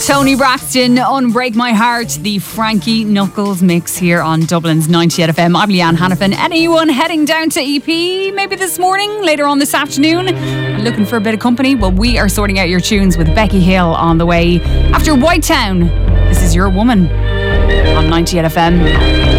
Tony Braxton, Unbreak My Heart, the Frankie Knuckles mix here on Dublin's 98 FM. I'm Leanne Hannafin. Anyone heading down to EP maybe this morning, later on this afternoon, looking for a bit of company? Well, we are sorting out your tunes with Becky Hill on the way. After White Town, this is Your Woman on 98 FM.